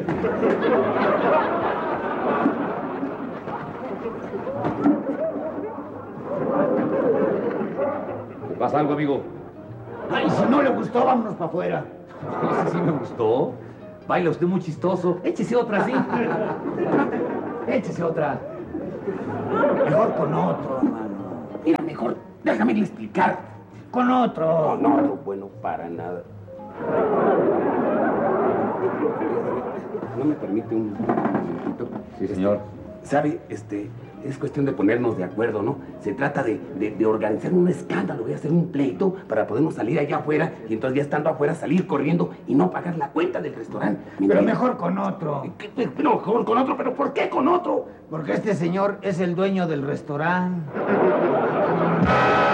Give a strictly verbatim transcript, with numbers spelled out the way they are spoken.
¿Te pasa algo, amigo? Ay, si no le gustó, vámonos para afuera. Ese sí me gustó. Baila usted muy chistoso. Échese otra, sí. Échese otra. Mejor con otro, hermano. Mira, mejor, déjame explicar. Con otro. No, no, bueno, para nada. ¿No me permite un momentito? Sí, señor. Este, ¿sabe? Este, es cuestión de ponernos de acuerdo, ¿no? Se trata de, de, de organizar un escándalo, voy a hacer un pleito para podernos salir allá afuera y entonces ya estando afuera salir corriendo y no pagar la cuenta del restaurante. Pero mejor con otro. ¿Qué, qué, no, mejor con otro, ¿pero por qué con otro? Porque este señor es el dueño del restaurante.